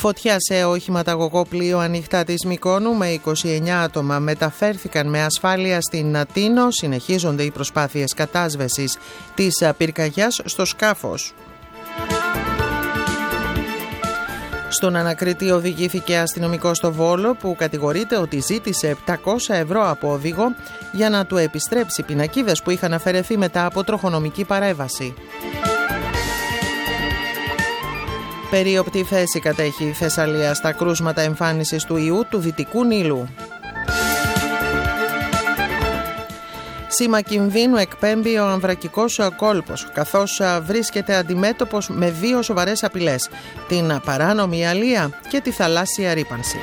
Φωτιά σε οχηματαγωγό πλοίο ανοιχτά της Μυκόνου με 29 άτομα μεταφέρθηκαν με ασφάλεια στην Αττίνο. Συνεχίζονται οι προσπάθειες κατάσβεσης της πυρκαγιάς στο σκάφος. Στον ανακριτή οδηγήθηκε αστυνομικός στο Βόλο που κατηγορείται ότι ζήτησε 700 ευρώ από οδηγό για να του επιστρέψει πινακίδες που είχαν αφαιρεθεί μετά από τροχονομική παρέμβαση. Περίοπτη θέση κατέχει η Θεσσαλία στα κρούσματα εμφάνισης του ιού του Δυτικού Νείλου. Σήμα κινδύνου εκπέμπει ο Αμβρακικός κόλπος, καθώς βρίσκεται αντιμέτωπος με δύο σοβαρές απειλές: την παράνομη αλεία και τη θαλάσσια ρύπανση.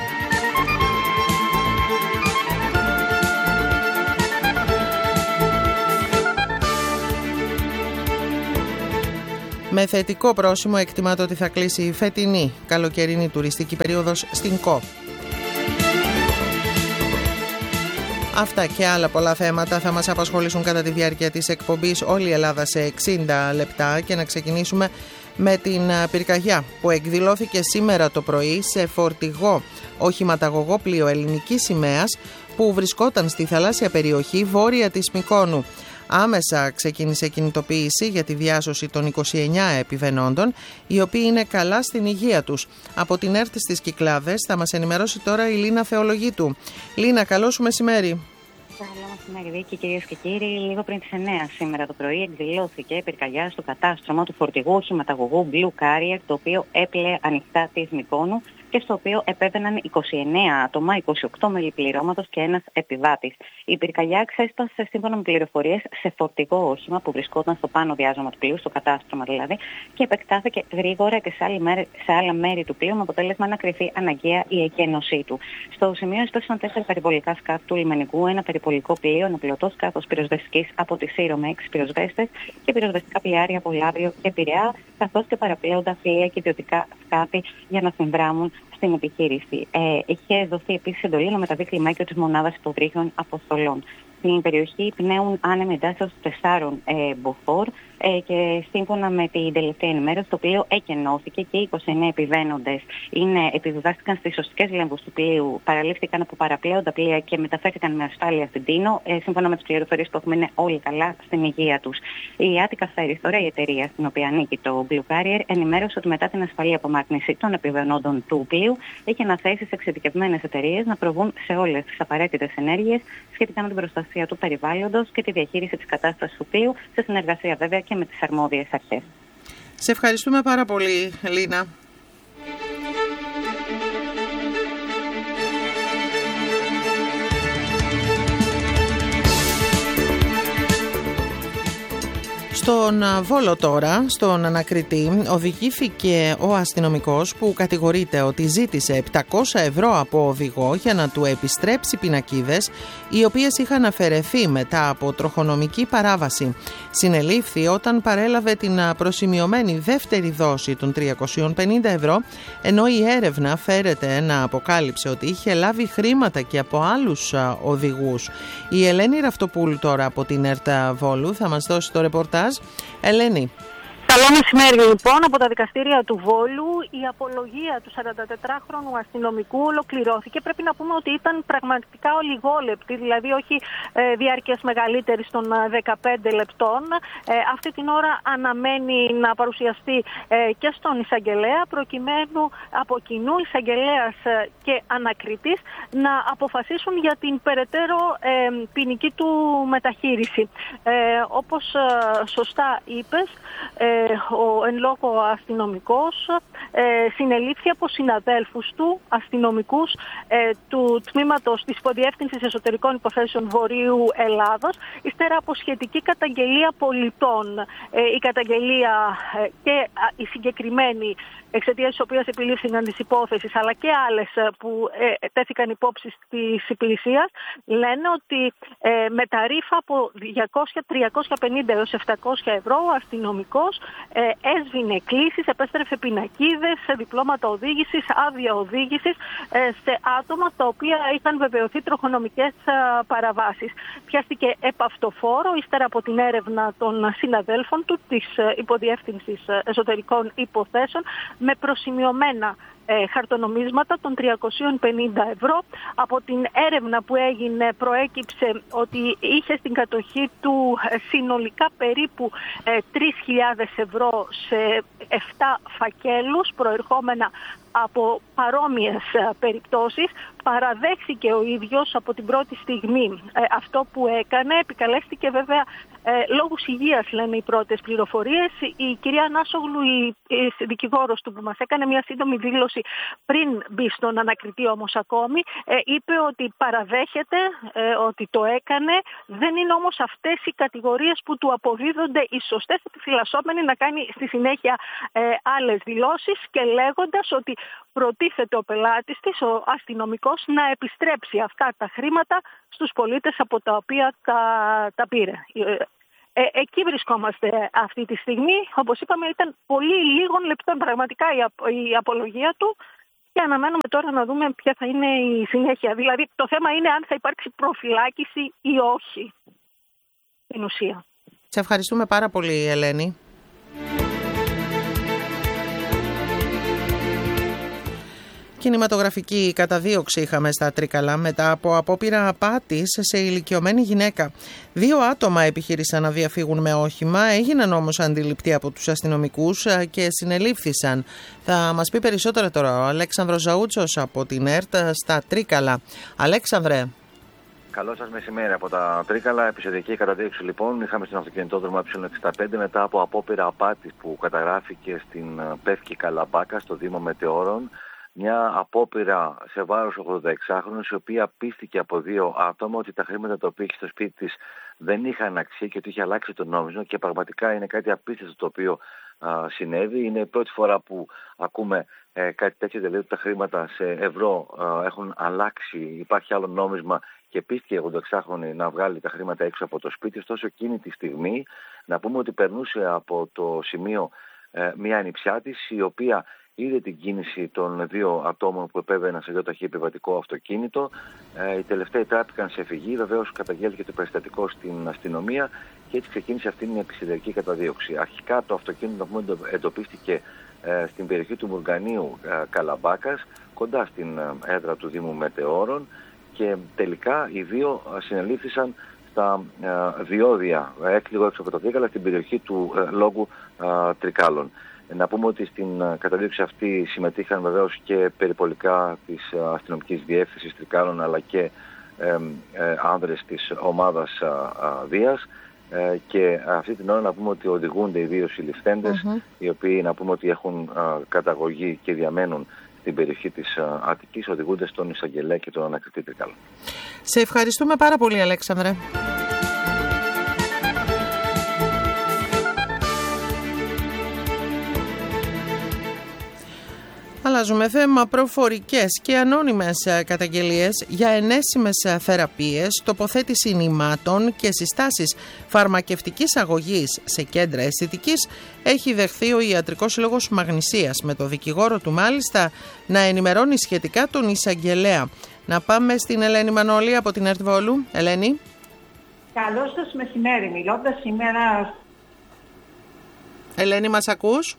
Με θετικό πρόσημο εκτιμάται ότι θα κλείσει η φετινή καλοκαιρινή τουριστική περίοδος στην ΚΟ. Αυτά και άλλα πολλά θέματα θα μας απασχολήσουν κατά τη διάρκεια της εκπομπής Όλη η Ελλάδα σε 60 λεπτά και να ξεκινήσουμε με την πυρκαγιά που εκδηλώθηκε σήμερα το πρωί σε φορτηγό οχηματαγωγό πλοίο ελληνικής σημαίας που βρισκόταν στη θαλάσσια περιοχή βόρεια της Μυκόνου. Άμεσα ξεκίνησε κινητοποίηση για τη διάσωση των 29 επιβενόντων, οι οποίοι είναι καλά στην υγεία τους. Από την ΕΡΤ στις Κυκλάδες θα μας ενημερώσει τώρα η Λίνα Θεολογίτου. Λίνα, καλό σου μεσημέρι. Καλό μεσημέρι, Βίκη, κυρίες και κύριοι. Λίγο πριν τις 9 σήμερα το πρωί εκδηλώθηκε πυρκαγιά στο κατάστρωμα του φορτηγού οχηματαγωγού Blue Carrier, το οποίο έπλεε ανοιχτά της Μυκόνου και στο οποίο επέβαιναν 29 άτομα, 28 μέλη πληρώματος και ένας επιβάτης. Η πυρκαγιά ξέσπασε σύμφωνα με πληροφορίες σε φορτηγό όχημα που βρισκόταν στο πάνω διάζωμα του πλοίου, στο κατάστρωμα δηλαδή, και επεκτάθηκε γρήγορα και σε άλλα μέρη του πλοίου με αποτέλεσμα να κρυφθεί αναγκαία η εκένωσή του. Στο σημείο εισπέσαν 4 περιπολικά σκάφη του λιμενικού, ένα περιπολικό πλοίο, ένα πλωτό σκάφος πυροσβεστικής από τη Σύρο με 6 πυροσβέστες και πυροσβεστικά πλοιάρια από Λάβριο και Πειραιά, καθώς και παραπλέοντα πλοία και ιδιωτικά σκάφη για να συνδράμουν στην επιχείρηση. Είχε δοθεί επίσης εντολή να μεταβεί κλιμάκιο της μονάδας υποβρύχων αποστολών. Στην περιοχή πνέουν άνεμη εντάσσεως 4 μποφόρ και σύμφωνα με την τελευταία ενημέρωση το πλοίο εκενώθηκε και οι 29 επιβαίνοντες επιβιβάστηκαν στις σωστικές λέμβους του πλοίου, παραλήφθηκαν από παραπλέοντα πλοία και μεταφέρθηκαν με ασφάλεια στην Τίνο. Σύμφωνα με τις πληροφορίες που έχουμε, είναι όλοι καλά στην υγεία τους. Η Attica Ferries, τώρα η εταιρεία στην οποία ανήκει το Blue Carrier, ενημέρωσε ότι μετά την ασφαλή απομάκρυνση των επιβαίνοντων του πλοίου έχει αναθέσει σε εξειδικευμένες εταιρείες να προβούν σε όλες τις απαραίτητες ενέργειες σχετικά με την προστασία του περιβάλλοντος και τη διαχείριση της κατάστασης του πλοίου, σε συνεργασία βέβαια και με τις αρμόδιες αρχές. Σε ευχαριστούμε πάρα πολύ, Λίνα. Στον Βόλο τώρα, στον ανακριτή, οδηγήθηκε ο αστυνομικός που κατηγορείται ότι ζήτησε 700 ευρώ από οδηγό για να του επιστρέψει πινακίδες οι οποίες είχαν αφαιρεθεί μετά από τροχονομική παράβαση. Συνελήφθη όταν παρέλαβε την προσημειωμένη δεύτερη δόση των 350 ευρώ, ενώ η έρευνα φέρεται να αποκάλυψε ότι είχε λάβει χρήματα και από άλλους οδηγούς. Η Ελένη Ραυτοπούλου τώρα από την ΕΡΤ Βόλου θα μας δώσει το ρεπορτάζ. Ελένη. Καλό μεσημέρι λοιπόν. Από τα δικαστήρια του Βόλου η απολογία του 44χρονου αστυνομικού ολοκληρώθηκε. Πρέπει να πούμε ότι ήταν πραγματικά ολιγόλεπτη, δηλαδή όχι διάρκειας μεγαλύτερης των 15 λεπτών. Αυτή την ώρα αναμένει να παρουσιαστεί και στον εισαγγελέα, προκειμένου από κοινού εισαγγελέας και ανακριτής να αποφασίσουν για την περαιτέρω ποινική του μεταχείριση. Όπως σωστά είπες, ο εν λόγω αστυνομικός συνελήφθη από συναδέλφους του αστυνομικούς του τμήματος της Υποδιεύθυνσης Εσωτερικών Υποθέσεων Βορείου Ελλάδος, ύστερα από σχετική καταγγελία πολιτών. Η καταγγελία και η συγκεκριμένη, εξαιτίας της οποίας επιλήφθηκαν τις υπόθεσεις, αλλά και άλλες που τέθηκαν υπόψη της υπηρεσίας, λένε ότι με ταρίφα από 200, 350 έως 700 ευρώ ο αστυνομικός έσβηνε κλήσεις, επέστρεφε πινακίδες, διπλώματα οδήγησης, άδεια οδήγησης σε άτομα τα οποία είχαν βεβαιωθεί τροχονομικές παραβάσεις. Πιάστηκε επαυτοφόρο ύστερα από την έρευνα των συναδέλφων του της Υποδιεύθυνσης Εσωτερικών Υποθέσεων με προσημειωμένα χαρτονομίσματα των 350 ευρώ. Από την έρευνα που έγινε προέκυψε ότι είχε στην κατοχή του συνολικά περίπου 3.000 ευρώ σε 7 φακέλους προερχόμενα από παρόμοιες περιπτώσεις. Παραδέχθηκε ο ίδιος από την πρώτη στιγμή αυτό που έκανε. Επικαλέστηκε βέβαια λόγους υγείας, λένε οι πρώτες πληροφορίες. Η κυρία Νάσογλου, η δικηγόρος του που μας έκανε μια σύντομη δήλωση πριν μπει στον ανακριτή όμως ακόμη, είπε ότι παραδέχεται ότι το έκανε. Δεν είναι όμως αυτές οι κατηγορίες που του αποδίδονται οι σωστές, επιφυλασσόμενοι να κάνει στη συνέχεια άλλες δηλώσεις και λέγοντας ότι προτίθεται ο πελάτης της, ο αστυνομικός, να επιστρέψει αυτά τα χρήματα στους πολίτες από τα οποία τα πήρε. Εκεί βρισκόμαστε αυτή τη στιγμή. Όπως είπαμε, ήταν πολύ λίγων λεπτών πραγματικά η απολογία του και αναμένουμε τώρα να δούμε ποια θα είναι η συνέχεια. Δηλαδή το θέμα είναι αν θα υπάρξει προφυλάκηση ή όχι στην ουσία. Σε ευχαριστούμε πάρα πολύ, Ελένη. Κινηματογραφική καταδίωξη είχαμε στα Τρίκαλα μετά από απόπειρα απάτης σε ηλικιωμένη γυναίκα. 2 άτομα επιχείρησαν να διαφύγουν με όχημα, έγιναν όμως αντιληπτοί από τους αστυνομικούς και συνελήφθησαν. Θα μας πει περισσότερα τώρα ο Αλέξανδρος Ζαούτσος από την ΕΡΤ στα Τρίκαλα. Αλέξανδρε. Καλό σας μεσημέρι από τα Τρίκαλα. Επεισοδιακή καταδίωξη λοιπόν είχαμε στην αυτοκινητόδρομο Ε65 μετά από απόπειρα απάτης που καταγράφηκε στην Πεύκη Καλαμπάκα στο Δήμο Μετεώρων. Μια απόπειρα σε βάρος 86χρονης, η οποία πίστηκε από 2 άτομα ότι τα χρήματα τα οποία είχε στο σπίτι της δεν είχαν αξία και ότι είχε αλλάξει το νόμισμα, και πραγματικά είναι κάτι απίστευτο το οποίο συνέβη. Είναι η πρώτη φορά που ακούμε κάτι τέτοιο, δηλαδή ότι τα χρήματα σε ευρώ έχουν αλλάξει, υπάρχει άλλο νόμισμα, και πίστηκε η 86χρονη να βγάλει τα χρήματα έξω από το σπίτι. Ωστόσο εκείνη τη στιγμή να πούμε ότι περνούσε από το σημείο μια ανιψιά της, η οποία είδε την κίνηση των 2 ατόμων που επέβαιναν σε 2 ταχύ επιβατικό αυτοκίνητο. Οι τελευταίοι τράπηκαν σε φυγή. Βεβαίως καταγγέλθηκε το περιστατικό στην αστυνομία και έτσι ξεκίνησε αυτή την επεισοδιακή καταδίωξη. Αρχικά το αυτοκίνητο εντοπίστηκε στην περιοχή του Μουργανίου Καλαμπάκας, κοντά στην έδρα του Δήμου Μετεώρων, και τελικά οι 2 συνελήφθησαν στα διόδια λίγο έξω από τα Τρίκαλα, στην περιοχή του Λόγου Τρικάλων. Να πούμε ότι στην καταδίωξη αυτή συμμετείχαν βεβαίως και περιπολικά της αστυνομικής διεύθυνσης Τρικάλων, αλλά και άνδρες της ομάδας Δίας, και αυτή την ώρα να πούμε ότι οδηγούνται οι 2 συλληφθέντες, οι οποίοι να πούμε ότι έχουν καταγωγή και διαμένουν στην περιοχή της Αττικής, οδηγούνται στον εισαγγελέα και τον ανακριτή Τρικάλων. Σε ευχαριστούμε πάρα πολύ, Αλέξανδρε. Αλλάζουμε θέμα. Προφορικές και ανώνυμες καταγγελίες για ενέσιμες θεραπείες, τοποθέτηση νημάτων και συστάσεις φαρμακευτικής αγωγής σε κέντρα αισθητικής έχει δεχθεί ο Ιατρικός Σύλλογος Μαγνησίας, με το δικηγόρο του μάλιστα να ενημερώνει σχετικά τον εισαγγελέα. Να πάμε στην Ελένη Μανώλη από την ΕΡΤ Βόλου. Ελένη. Καλό σας μεσημέρι. Μιλώντας σήμερα... Ελένη, μας ακούς?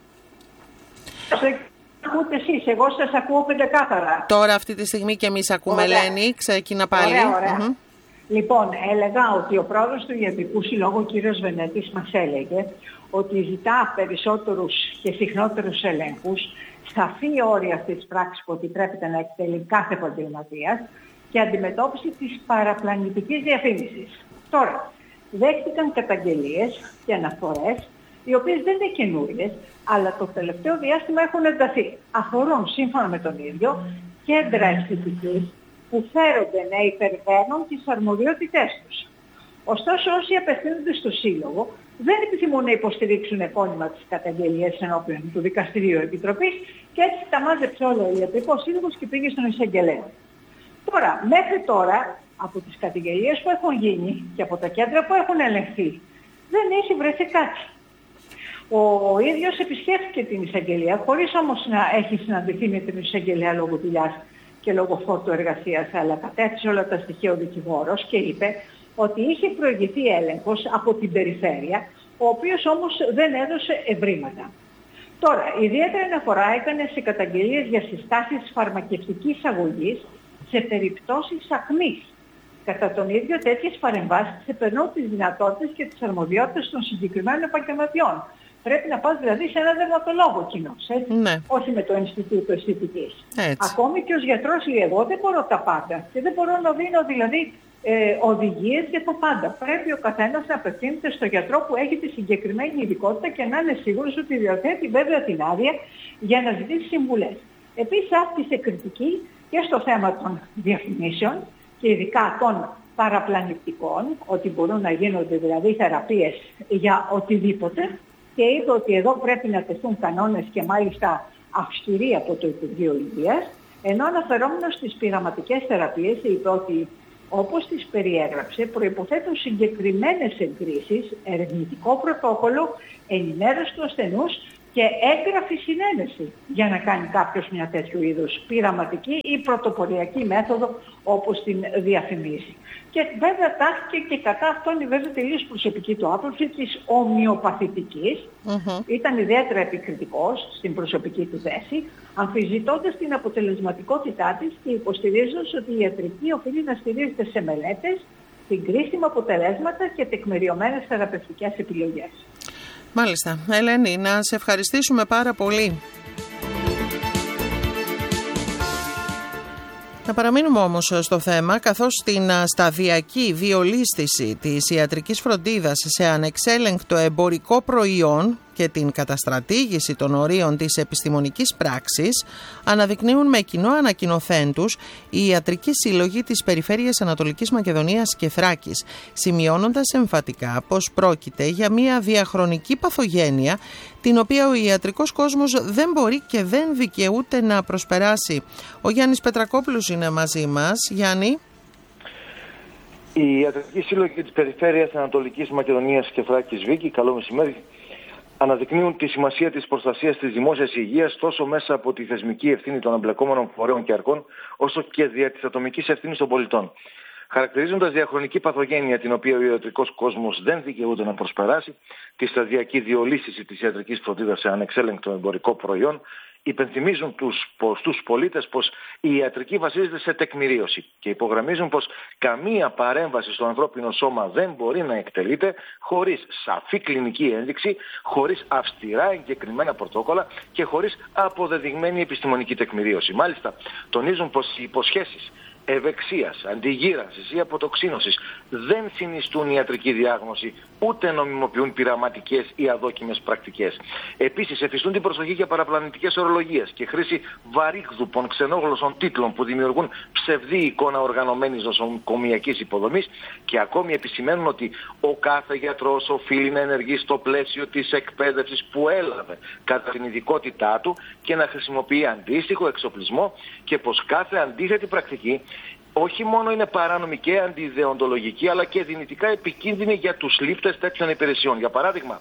Ακούτε εσείς, εγώ σας ακούω πεντεκάθαρα. Τώρα αυτή τη στιγμή και εμείς ακούμε, ωραία. Ελένη, ξεκινά πάλι. Ωραία. Λοιπόν, έλεγα ότι ο πρόεδρος του Ιατρικού Συλλόγου, ο κύριος Βενέτης, μας έλεγε ότι ζητά περισσότερους και συχνότερους ελέγχους, σαφή όρια αυτής της πράξης που επιτρέπεται να εκτελεί κάθε επαγγελματίας και αντιμετώπιση της παραπλανητικής διαφήμισης. Τώρα, δέχτηκαν καταγγελίες και αναφορές, οι οποίες δεν είναι καινούριες, αλλά το τελευταίο διάστημα έχουν ενταθεί. Αφορούν, σύμφωνα με τον ίδιο, κέντρα αισθητικής που φέρονται να υπερβαίνουν τις αρμοδιότητές τους. Ωστόσο, όσοι απευθύνονται στο Σύλλογο δεν επιθυμούν να υποστηρίξουν επώνυμα τις καταγγελίες ενώπιον του Δικαστηρίου Επιτροπής, και έτσι τα μάζεψε όλο ο Ιατρικός Σύλλογος και πήγε στον εισαγγελέα. Τώρα, μέχρι τώρα, από τις καταγγελίες που έχουν γίνει και από τα κέντρα που έχουν ελεγχθεί, δεν έχει βρεθεί κάτι. Ο ίδιος επισκέφθηκε την εισαγγελία, χωρίς όμως να έχει συναντηθεί με την εισαγγελέα λόγω δουλειάς και λόγω φόρτου εργασίας, αλλά κατέθεσε όλα τα στοιχεία ο δικηγόρος και είπε ότι είχε προηγηθεί έλεγχος από την περιφέρεια, ο οποίος όμως δεν έδωσε ευρήματα. Τώρα, ιδιαίτερη αναφορά έκανε σε καταγγελίες για συστάσεις φαρμακευτικής αγωγής σε περιπτώσεις αχμής. Κατά τον ίδιο, τέτοιες παρεμβάσεις ξεπερνούν τις δυνατότητες και τις αρμοδιότητες των συγκεκριμένων επαγγελματιών. Πρέπει να πας δηλαδή σε έναν δερματολόγο κοινός, έτσι, όχι με το Ινστιτούτο Αισθητικής. Ακόμη και ως γιατρός λέει, εγώ δεν μπορώ τα πάντα και δεν μπορώ να δίνω δηλαδή οδηγίες για τα πάντα. Πρέπει ο καθένας να απευθύνεται στο γιατρό που έχει τη συγκεκριμένη ειδικότητα και να είναι σίγουρος ότι διαθέτει βέβαια την άδεια για να ζητήσει συμβουλές. Επίσης άσκησε κριτική και στο θέμα των διαφημίσεων και ειδικά των παραπλανητικών, ότι μπορούν να γίνονται δηλαδή θεραπείες για οτιδήποτε, και είπε ότι εδώ πρέπει να τεθούν κανόνες και μάλιστα αυστηροί από το Υπουργείο Υγείας, ενώ αναφερόμενος στις πειραματικές θεραπείες είπε ότι όπως τις περιέγραψε προϋποθέτουν συγκεκριμένες εγκρίσεις, ερευνητικό πρωτόκολλο, ενημέρωση του ασθενούς και έγγραφη συνένεση για να κάνει κάποιος μια τέτοιου είδους πειραματική ή πρωτοποριακή μέθοδο όπως την διαφημίζει. Και βέβαια τάχθηκε και κατά αυτόν η βέβαια τελείως προσωπική του άποψη της ομοιοπαθητικής. Ήταν ιδιαίτερα επικριτικός στην προσωπική του θέση, αμφισβητώντας την αποτελεσματικότητά της και υποστηρίζοντας ότι η ιατρική οφείλει να στηρίζεται σε μελέτες, συγκρίσιμα αποτελέσματα και τεκμηριωμένες θεραπευτικές επιλογές. Μάλιστα. Ελένη, να σε ευχαριστήσουμε πάρα πολύ. Να παραμείνουμε όμως στο θέμα, καθώς την σταδιακή διολίσθηση της ιατρικής φροντίδας σε ανεξέλεγκτο εμπορικό προϊόν και την καταστρατήγηση των ορίων της επιστημονικής πράξης αναδεικνύουν με κοινό ανακοινωθέν τους οι ιατρικοί σύλλογοι της Περιφέρειας Ανατολικής Μακεδονίας και Θράκης, σημειώνοντας εμφατικά πως πρόκειται για μια διαχρονική παθογένεια την οποία ο ιατρικός κόσμος δεν μπορεί και δεν δικαιούται να προσπεράσει. Ο Γιάννης Πετρακόπουλος είναι μαζί μας. Γιάννη. Οι ιατρικοί σύλλογοι της Περιφέρειας Ανατολικής Μακεδονίας και Θράκης, Βίκη, καλό μεσημέρι, αναδεικνύουν τη σημασία της προστασίας της δημόσιας υγείας τόσο μέσα από τη θεσμική ευθύνη των εμπλεκόμενων φορέων και αρχών, όσο και δια της ατομικής ευθύνης των πολιτών. Χαρακτηρίζοντας διαχρονική παθογένεια την οποία ο ιατρικός κόσμος δεν δικαιούται να προσπεράσει, τη σταδιακή διολίσθηση της ιατρικής φροντίδας σε ανεξέλεγκτο εμπορικό προϊόν, υπενθυμίζουν στους πολίτες πως η ιατρική βασίζεται σε τεκμηρίωση και υπογραμμίζουν πως καμία παρέμβαση στο ανθρώπινο σώμα δεν μπορεί να εκτελείται χωρίς σαφή κλινική ένδειξη, χωρίς αυστηρά εγκεκριμένα πρωτόκολλα και χωρίς αποδεδειγμένη επιστημονική τεκμηρίωση. Μάλιστα, τονίζουν πως οι υποσχέσεις ευεξίας, αντιγύρανσης ή αποτοξίνωσης δεν συνιστούν ιατρική διάγνωση, ούτε νομιμοποιούν πειραματικές ή αδόκιμες πρακτικές. Επίσης, εφιστούν την προσοχή για παραπλανητικές ορολογίες και χρήση βαρύγδουπων ξενόγλωσσων τίτλων που δημιουργούν ψευδή εικόνα οργανωμένης νοσοκομιακής υποδομής και ακόμη επισημαίνουν ότι ο κάθε γιατρός οφείλει να ενεργεί στο πλαίσιο της εκπαίδευσης που έλαβε κατά την ειδικότητά του και να χρησιμοποιεί αντίστοιχο εξοπλισμό και πως κάθε αντίθετη πρακτική όχι μόνο είναι παράνομη και αντιδεοντολογική, αλλά και δυνητικά επικίνδυνη για τους λήπτες τέτοιων υπηρεσιών. Για παράδειγμα,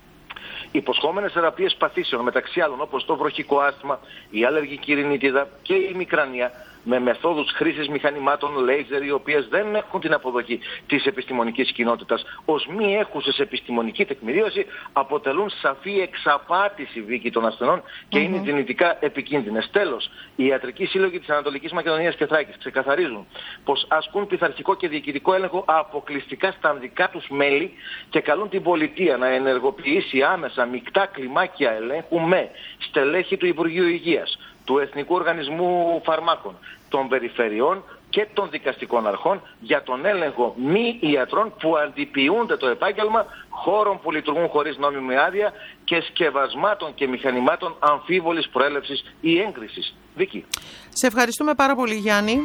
υποσχόμενες θεραπείες παθήσεων, μεταξύ άλλων όπως το βροχικό άσθμα, η αλλεργική ρινίτιδα και η μικρανία, με μεθόδους χρήσης μηχανημάτων λέιζερ, οι οποίες δεν έχουν την αποδοχή της επιστημονικής κοινότητας ως μη έχουσες επιστημονική τεκμηρίωση, αποτελούν σαφή εξαπάτηση, Βίκη, των ασθενών και είναι δυνητικά επικίνδυνες. Τέλος, οι ιατρικοί σύλλογοι της Ανατολικής Μακεδονίας και Θράκης ξεκαθαρίζουν πως ασκούν πειθαρχικό και διοικητικό έλεγχο αποκλειστικά στα δικά τους μέλη και καλούν την πολιτεία να ενεργοποιήσει άμεσα μεικτά κλιμάκια ελέγχου με στελέχη του Υπουργείου Υγείας, του Εθνικού Οργανισμού Φαρμάκων, των περιφερειών και των δικαστικών αρχών για τον έλεγχο μη ιατρών που αντιποιούνται το επάγγελμα, χώρων που λειτουργούν χωρίς νόμιμη άδεια και σκευασμάτων και μηχανημάτων αμφίβολης προέλευσης ή έγκρισης. Βίκη. Σε ευχαριστούμε πάρα πολύ, Γιάννη.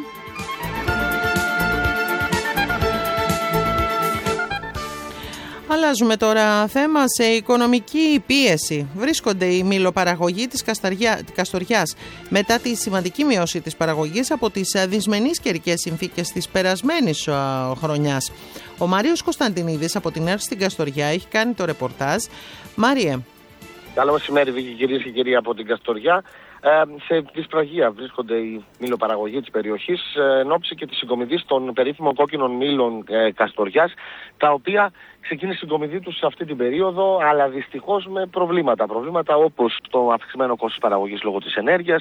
Αλλάζουμε τώρα θέμα. Σε οικονομική πίεση βρίσκονται οι μιλοπαραγωγοί της Καστοριάς μετά τη σημαντική μείωση της παραγωγής από τις δυσμενείς καιρικές συνθήκες της περασμένης χρονιάς. Ο Μάριος Κωνσταντινίδης από την ΕΡΤ στην Καστοριά έχει κάνει το ρεπορτάζ. Μάριε. Καλό μεσημέρι, κυρίες και κύριοι από την Καστοριά. Σε δυσπραγία βρίσκονται οι μήλοπαραγωγοί της περιοχής εν ώψη και της συγκομιδής των περίφημων κόκκινων μήλων Καστοριάς, τα οποία ξεκίνησε η συγκομιδή τους σε αυτή την περίοδο, αλλά δυστυχώς με προβλήματα. Προβλήματα όπως το αυξημένο κόστος παραγωγής λόγω της ενέργειας,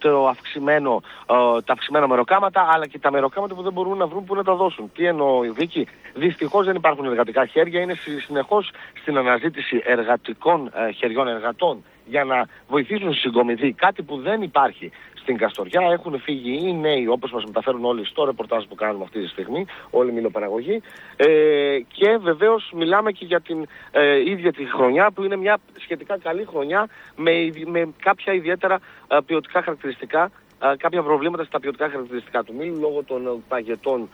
τα αυξημένα μεροκάματα, αλλά και τα μεροκάματα που δεν μπορούν να βρουν που να τα δώσουν. Τι εννοώ, Βίκη? Δυστυχώς δεν υπάρχουν εργατικά χέρια, είναι συνεχώς στην αναζήτηση εργατικών χεριών εργατών για να βοηθήσουν στη συγκομιδή, κάτι που δεν υπάρχει στην Καστοριά. Έχουν φύγει οι νέοι, όπως μας μεταφέρουν όλοι στο ρεπορτάζ που κάνουμε αυτή τη στιγμή, όλοι οι μήλοπαραγωγοί. Και βεβαίως μιλάμε και για την ίδια τη χρονιά, που είναι μια σχετικά καλή χρονιά με κάποια ιδιαίτερα ποιοτικά χαρακτηριστικά, κάποια προβλήματα στα ποιοτικά χαρακτηριστικά του μήλου λόγω των παγετών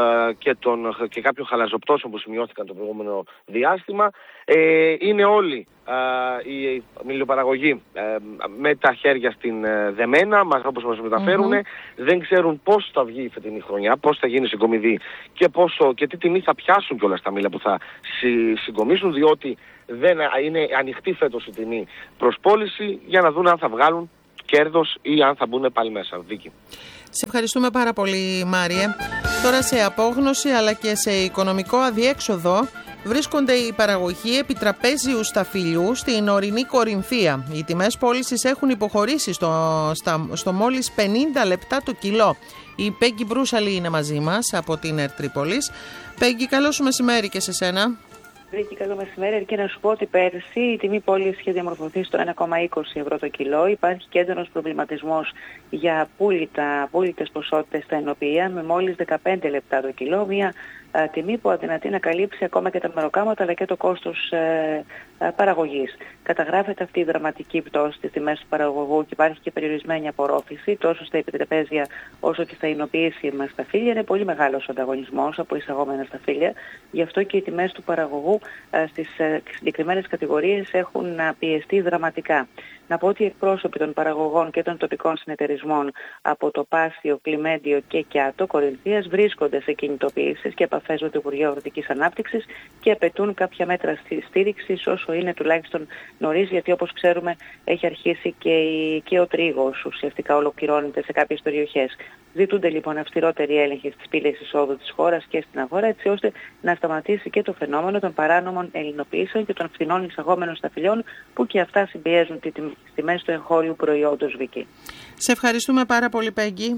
και κάποιων χαλαζοπτώσεων που σημειώθηκαν το προηγούμενο διάστημα. Είναι όλοι οι μήλοπαραγωγοί με τα χέρια στην δεμένα, όπως μας μεταφέρουν. Δεν ξέρουν πώς θα βγει η φετινή χρονιά, πώς θα γίνει η συγκομιδή και τι τιμή θα πιάσουν κιόλας τα μήλα που θα συγκομίσουν, διότι δεν είναι ανοιχτή φέτος η τιμή προς πώληση, για να δουν αν θα βγάλουν κέρδος ή αν θα μπουν πάλι μέσα. Βίκη. Σε ευχαριστούμε πάρα πολύ, Μάριε. Τώρα σε απόγνωση αλλά και σε οικονομικό αδιέξοδο βρίσκονται οι παραγωγοί επιτραπέζιου σταφυλιού στην ορεινή Κορινθία. Οι τιμές πώλησης έχουν υποχωρήσει στο μόλις 50 λεπτά το κιλό. Η Πέγγι Μπρούσαλη είναι μαζί μας από την Ερτρίπολης. Πέγγι, καλό σου μεσημέρι και σε σένα. Βρήκε καλό μεσημέρι, και να σου πω ότι πέρσι η τιμή πώληση είχε διαμορφωθεί στο 1,20 ευρώ το κιλό. Υπάρχει και έντονος προβληματισμός για πούλητες ποσότητες στα ενοπία με μόλις 15 λεπτά το κιλό. Μια τιμή που αδυνατεί να καλύψει ακόμα και τα μεροκάματα αλλά και το κόστος παραγωγής. Καταγράφεται αυτή η δραματική πτώση στις τιμές του παραγωγού και υπάρχει και περιορισμένη απορρόφηση τόσο στα επιτραπέζια όσο και στα εινοποιήσιμα σταφύλια. Είναι πολύ μεγάλος ο ανταγωνισμός από εισαγόμενα σταφύλια. Γι' αυτό και οι τιμές του παραγωγού στις συγκεκριμένες κατηγορίες έχουν πιεστεί δραματικά. Να πω ότι οι εκπρόσωποι των παραγωγών και των τοπικών συνεταιρισμών από το Πάσιο, Κλιμέντιο και Κιάτο Κορινθίας βρίσκονται σε κινητοποιήσεις και επαφές με το Υπουργείο Αγροτικής Ανάπτυξης και απαιτούν κάποια μέτρα στήριξης όσο είναι τουλάχιστον νωρίς, γιατί όπως ξέρουμε έχει αρχίσει και ο τρίγος ουσιαστικά ολοκληρώνεται σε κάποιες περιοχές. Ζητούνται λοιπόν αυστηρότεροι έλεγχοι στις πύλες εισόδου της χώρας και στην αγορά, έτσι ώστε να σταματήσει και το φαινόμενο των παράνομων ελληνοποιήσεων και των φθηνών εισαγόμενων σταφυλιών, που και αυτά συμπιέζουν τις τιμές του εγχώριου προϊόντος, Βίκη. Σε ευχαριστούμε πάρα πολύ, Πέγγι.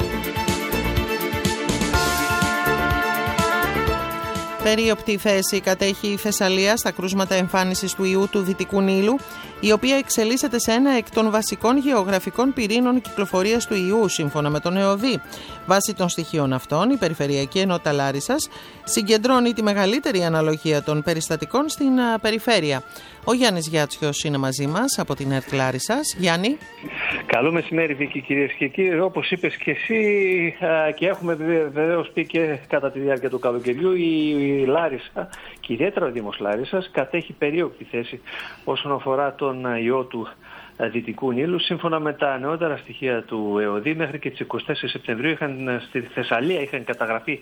Περίοπτη θέση κατέχει η Θεσσαλία στα κρούσματα εμφάνισης του ιού του Δυτικού Νείλου, η οποία εξελίσσεται σε ένα εκ των βασικών γεωγραφικών πυρήνων κυκλοφορίας του ιού, σύμφωνα με τον ΕΟΔΗ. Βάσει των στοιχείων αυτών, η Περιφερειακή Ενότητα Λάρισσας συγκεντρώνει τη μεγαλύτερη αναλογία των περιστατικών στην περιφέρεια. Ο Γιάννης Γιάτσιος είναι μαζί μας από την ΕΡΤ Λάρισσας. Γιάννη. Καλό μεσημέρι, Βίκη, κυρίες και κύριοι. Όπως είπες και εσύ, και έχουμε βεβαίως πει και κατά τη διάρκεια του καλοκαιριού, η Λάρισα και ιδιαίτερα ο Δήμος Λάρισσας κατέχει περίοπτη θέση όσον αφορά τον ιό του Δυτικού Νείλου. Σύμφωνα με τα νεότερα στοιχεία του ΕΟΔΗ, μέχρι και τις 24 Σεπτεμβρίου στη Θεσσαλία είχαν καταγραφεί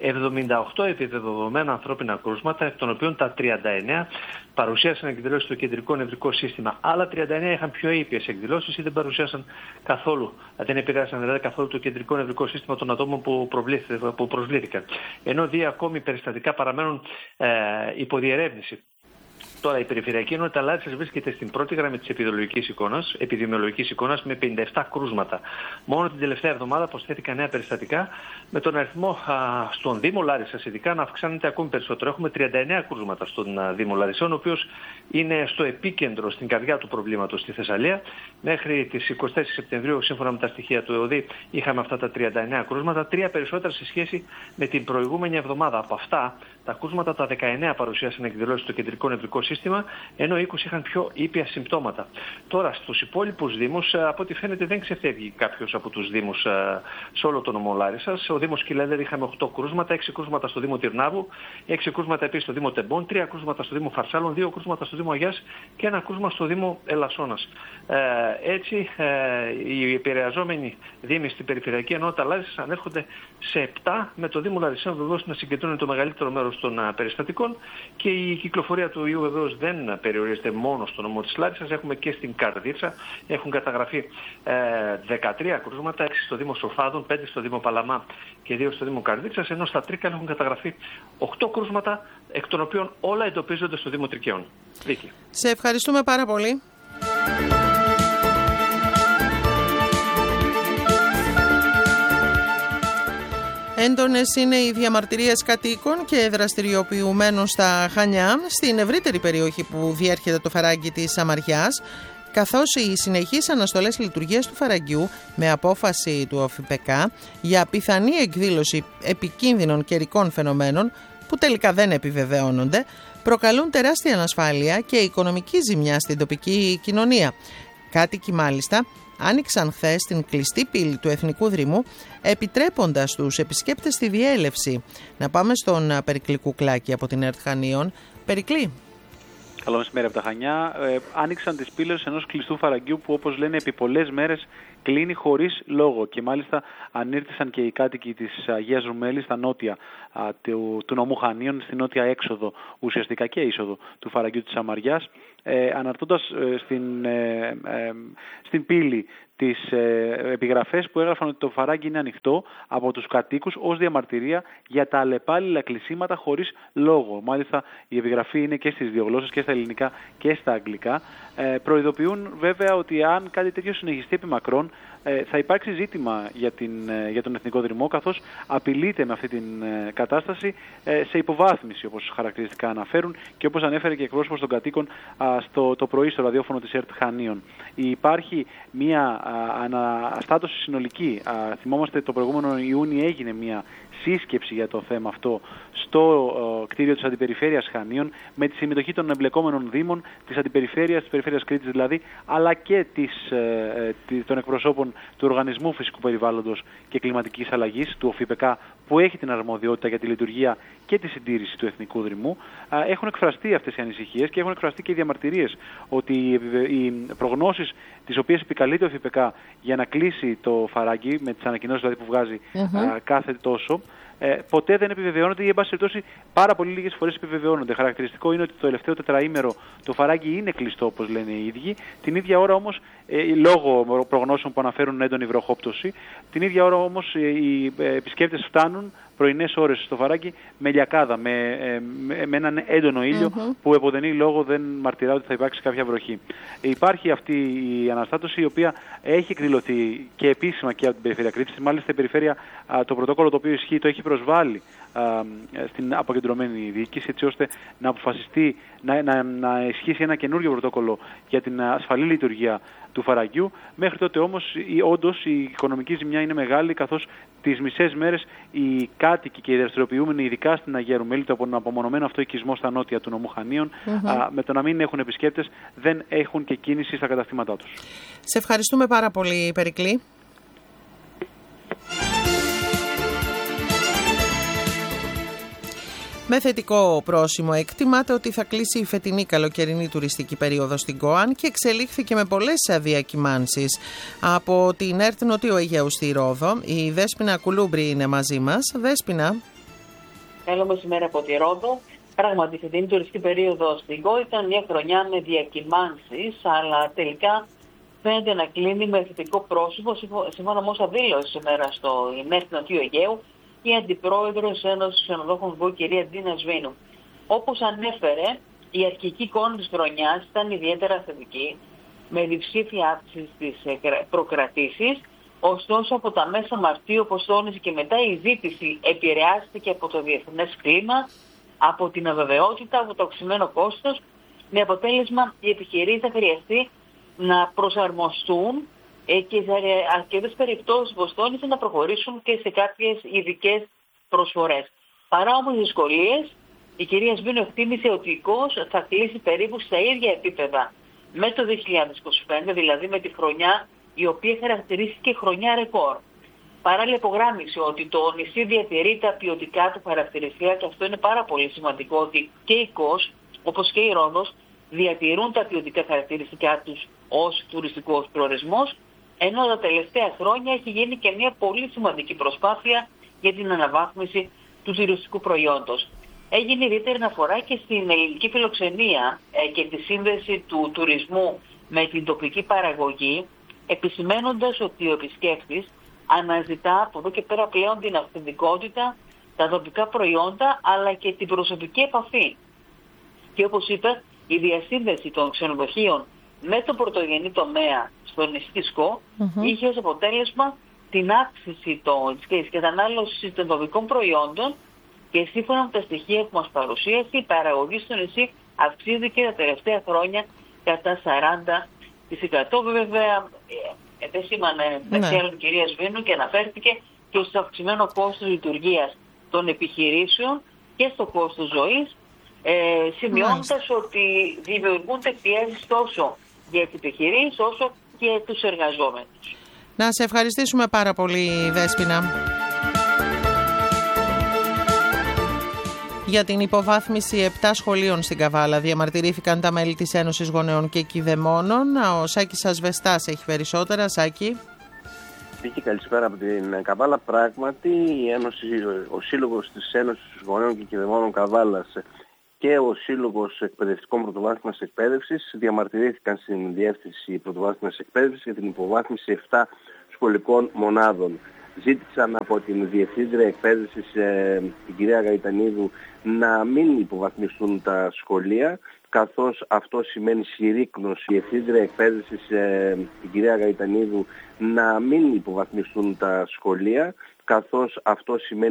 78 επιβεβαιωμένα ανθρώπινα κρούσματα, εκ των οποίων τα 39 παρουσίασαν εκδηλώσεις στο κεντρικό νευρικό σύστημα. Άλλα 39 είχαν πιο ήπιες εκδηλώσεις ή δεν παρουσίασαν καθόλου, δεν επηρέασαν δηλαδή καθόλου το κεντρικό νευρικό σύστημα των ατόμων που προσβλήθηκαν. Ενώ δύο ακόμη περιστατικά παραμένουν υποδιερεύνηση. Τώρα, η Περιφερειακή Ενότητα Λάρισσας βρίσκεται στην πρώτη γραμμή της επιδημιολογικής εικόνας με 57 κρούσματα. Μόνο την τελευταία εβδομάδα προσθέθηκαν νέα περιστατικά, με τον αριθμό στον Δήμο Λάρισσας ειδικά να αυξάνεται ακόμη περισσότερο. Έχουμε 39 κρούσματα στον Δήμο Λαρισσών, ο οποίος είναι στο επίκεντρο, στην καρδιά του προβλήματος στη Θεσσαλία. Μέχρι τις 24 Σεπτεμβρίου, σύμφωνα με τα στοιχεία του ΕΟΔΗ, είχαμε αυτά τα 39 κρούσματα, 3 περισσότερα σε σχέση με την προηγούμενη εβδομάδα. Από αυτά, τα κρούσματα τα 19 παρουσίασαν εκδηλώσεις στο κεντρικό νευρικό σύστημα, ενώ 20 είχαν πιο ήπια συμπτώματα. Τώρα, στους υπόλοιπους δήμους, από ό,τι φαίνεται, δεν ξεφεύγει κάποιος από τους δήμους σε όλο τον νομό Λάρισσας. Ο Δήμος Κιλένδερ είχαμε 8 κρούσματα, 6 κρούσματα στο Δήμο Τυρνάβου, 6 κρούσματα επίσης στο Δήμο Τεμπών, 3 κρούσματα στο Δήμο Φαρσάλων, 2 κρούσματα στο Δήμο Αγιάς και 1 κρούσμα στο Δήμο Ελασσόνας. Έτσι, οι επηρεαζόμενοι δήμοι στην Περιφερειακή Ενότητα Λάρισσας ανέρχονται σε 7, με το Δήμο Λαρισσών βεβαίως να συγκεντρώνει το μεγαλύτερο μέρος των περιστατικών και η κυκλοφορία του ιού βεβαίως βεβαίως δεν περιορίζεται μόνο στο νομό της Λάρισσας, έχουμε και στην Καρδίτσα. Έχουν καταγραφεί 13 κρούσματα, 6 στο Δήμο Σοφάδων, 5 στο Δήμο Παλαμά και 2 στο Δήμο Καρδίτσας, ενώ στα Τρίκαλα έχουν καταγραφεί 8 κρούσματα, εκ των οποίων όλα εντοπίζονται στο Δήμο Τρικαίων. Βίκη. Σε ευχαριστούμε πάρα πολύ. Έντονες είναι οι διαμαρτυρίες κατοίκων και δραστηριοποιουμένων στα Χανιά, στην ευρύτερη περιοχή που διέρχεται το φαράγγι της Σαμαριάς, καθώς οι συνεχείς αναστολές λειτουργίας του φαραγγιού με απόφαση του ΟΦΠΚ για πιθανή εκδήλωση επικίνδυνων καιρικών φαινομένων που τελικά δεν επιβεβαιώνονται, προκαλούν τεράστια ανασφάλεια και οικονομική ζημιά στην τοπική κοινωνία. Κάτοικοι μάλιστα άνοιξαν χθες την κλειστή πύλη του Εθνικού Δρυμού, επιτρέποντας στους επισκέπτες τη διέλευση. Να πάμε στον Περικλή Κουκλάκη από την ΕΡΤ Χανίων. Περικλή. Καλό μεσημέρι από τα Χανιά. Άνοιξαν τις πύλες ενός κλειστού φαραγγιού που, όπως λένε, επί πολλές μέρες κλείνει χωρίς λόγο. Και μάλιστα ανήρτησαν και οι κάτοικοι της Αγίας Ρουμέλης στα νότια του νομού Χανίων, στην νότια έξοδο ουσιαστικά και είσοδο του φαραγγιού της Σαμαριάς, αναρτώντας στην πύλη τις επιγραφές που έγραφαν ότι το φαράγγι είναι ανοιχτό από τους κατοίκους ως διαμαρτυρία για τα αλλεπάλληλα κλεισίματα χωρίς λόγο. Μάλιστα η επιγραφή είναι και στις δύο γλώσσες, και στα ελληνικά και στα αγγλικά. Προειδοποιούν βέβαια ότι αν κάτι τέτοιο συνεχιστεί επί μακρόν, θα υπάρξει ζήτημα για τον Εθνικό Δρυμό, καθώς απειλείται με αυτή την κατάσταση σε υποβάθμιση, όπως χαρακτηριστικά αναφέρουν και όπως ανέφερε και εκπρόσωπος των κατοίκων το πρωί στο ραδιόφωνο της ΕΡΤ Χανίων. Υπάρχει μια αναστάτωση συνολική. Θυμόμαστε το προηγούμενο Ιούνιο έγινε μια σύσκεψη για το θέμα αυτό στο κτίριο της Αντιπεριφέρειας Χανίων, με τη συμμετοχή των εμπλεκόμενων δήμων της Αντιπεριφέρειας, της Περιφέρειας Κρήτης δηλαδή, αλλά και των εκπροσώπων του Οργανισμού Φυσικού Περιβάλλοντος και Κλιματικής Αλλαγής, του ΟΦΠΚ, που έχει την αρμοδιότητα για τη λειτουργία και τη συντήρηση του Εθνικού Δρυμού. Έχουν εκφραστεί αυτές οι ανησυχίες και έχουν εκφραστεί και οι διαμαρτυρίες ότι οι προγνώσεις τις οποίες επικαλείται ο ΟΦΠΚ για να κλείσει το φαράγγι, με τις ανακοινώσεις δηλαδή που βγάζει κάθε τόσο, ποτέ δεν επιβεβαιώνονται ή, εν πάση περιπτώσει, πάρα πολύ λίγες φορές επιβεβαιώνονται. Χαρακτηριστικό είναι ότι το τελευταίο τετραήμερο το φαράγγι είναι κλειστό, όπως λένε οι ίδιοι. Την ίδια ώρα όμως, λόγω προγνώσεων που αναφέρουν έντονη βροχόπτωση, την ίδια ώρα όμως οι επισκέπτες φτάνουν πρωινές ώρες στο φαράγγι με λιακάδα, με έναν έντονο ήλιο που εποδενή λόγο δεν μαρτυρά ότι θα υπάρξει κάποια βροχή. Υπάρχει αυτή η αναστάτωση, η οποία έχει εκδηλωθεί και επίσημα και από την Περιφέρεια Κρήτης. Μάλιστα η Περιφέρεια το πρωτόκολλο το οποίο ισχύει το έχει προσβάλει στην αποκεντρωμένη διοίκηση, έτσι ώστε να αποφασιστεί να ισχύσει ένα καινούργιο πρωτόκολλο για την ασφαλή λειτουργία του φαραγγιού. Μέχρι τότε όμως όντως η οικονομική ζημιά είναι μεγάλη, καθώς τις μισές μέρες οι κάτοικοι και οι δραστηριοποιούμενοι, ειδικά στην Αγία Ρουμέλη, τον απομονωμένο αυτό οικισμό στα νότια του νομού Χανίων, με το να μην έχουν επισκέπτες, δεν έχουν και κίνηση στα καταστήματά τους. Σε ευχαριστούμε πάρα πολύ, Περικλή. Με θετικό πρόσημο εκτιμάται ότι θα κλείσει η φετινή καλοκαιρινή τουριστική περίοδο στην ΚΟΑΝ και εξελίχθηκε με πολλές διακυμάνσεις. Από την ΕΡΤ Νοτιού Αιγαίου στη Ρόδο, η Δέσποινα Κουλούμπρη είναι μαζί μας. Δέσποινα. Καλό μεσημέρι από τη Ρόδο. Πράγματι, η φετινή τουριστική περίοδο στην ΚΟΑΝ ήταν μια χρονιά με διακυμάνσεις, αλλά τελικά φαίνεται να κλείνει με θετικό πρόσημο, σύμφωνα με όσα δήλωσε σήμερα στο ΕΡΤ Νοτιού Αιγαίου η Αντιπρόεδρος Ένωσης Ξενοδόχων ΒΟ, κυρία Ντίνα Σβίνου. Όπως ανέφερε, η αρχική εικόνα της χρονιάς ήταν ιδιαίτερα θετική, με διψήφια αύξηση στις προκρατήσεις. Ωστόσο, από τα μέσα Μαρτίου, όπως τόνισε και μετά, η ζήτηση επηρεάστηκε από το διεθνές κλίμα, από την αβεβαιότητα, από το αυξημένο κόστος, με αποτέλεσμα οι επιχειρήσεις θα χρειαστεί να προσαρμοστούν και σε αρκετές περιπτώσεις, όπως τόνισε, να προχωρήσουν και σε κάποιες ειδικές προσφορές. Παρά όμως δυσκολίες, η κυρία Σβίνου εκτίμησε ότι η ΚΟΣ θα κλείσει περίπου στα ίδια επίπεδα με το 2025, δηλαδή με τη χρονιά η οποία χαρακτηρίστηκε χρονιά ρεκόρ. Παράλληλα υπογράμμισε ότι το νησί διατηρεί τα ποιοτικά του χαρακτηριστικά, και αυτό είναι πάρα πολύ σημαντικό, ότι και η ΚΟΣ, όπως και η Ρόδος, διατηρούν τα ποιοτικά χαρακτηριστικά τους ως τουριστικός προορισμός, ενώ τα τελευταία χρόνια έχει γίνει και μια πολύ σημαντική προσπάθεια για την αναβάθμιση του τουριστικού προϊόντος. έγινε ιδιαίτερη αναφορά και στην ελληνική φιλοξενία και τη σύνδεση του τουρισμού με την τοπική παραγωγή, επισημαίνοντας ότι ο επισκέπτης αναζητά από εδώ και πέρα πλέον την αυθεντικότητα, τα τοπικά προϊόντα, αλλά και την προσωπική επαφή. Και όπως είπα, η διασύνδεση των ξενοδοχείων με τον πρωτογενή τομέα στο νησί της ΣΚΟ είχε ως αποτέλεσμα την αύξηση της κατανάλωσης των τοπικών προϊόντων, και σύμφωνα με τα στοιχεία που μας παρουσίασε, η παραγωγή στο νησί αυξήθηκε τα τελευταία χρόνια κατά 40%. Βέβαια, επεσήμανε μεταξύ άλλων κυρία Σβήνου και αναφέρθηκε και στο αυξημένο κόστος λειτουργίας των επιχειρήσεων και στο κόστος ζωής, σημειώνοντας ότι δημιουργούνται πιέσεις τόσο για τις επιχειρήσεις όσο και τους εργαζόμενους. Να σε ευχαριστήσουμε πάρα πολύ, Δέσποινα. Για την υποβάθμιση 7 σχολείων στην Καβάλα διαμαρτυρήθηκαν τα μέλη της Ένωσης Γονέων και Κηδεμόνων. Ο Σάκης Ασβεστάς έχει περισσότερα. Σάκη. Βίκη, καλησπέρα από την Καβάλα. Πράγματι, ο Σύλλογος της Ένωσης Γονέων και Κηδεμόνων Καβάλας και ο Σύλλογος Εκπαιδευτικών Πρωτοβάθμιας Εκπαίδευσης διαμαρτυρήθηκαν στην Διεύθυνση Πρωτοβάθμιας Εκπαίδευσης για την υποβάθμιση 7 σχολικών μονάδων. Ζήτησαν από την Διευθύντρια Εκπαίδευσης, την κυρία Γαϊτανίδου, να μην υποβαθμιστούν τα σχολεία, καθώς αυτό σημαίνει συρρίκνωση. Η Διευθύντρια Εκπαίδευσης, την κυρία Γαϊτανίδου, να μην υποβαθμιστούν τα σχολεία, καθώς αυτό σημαίνει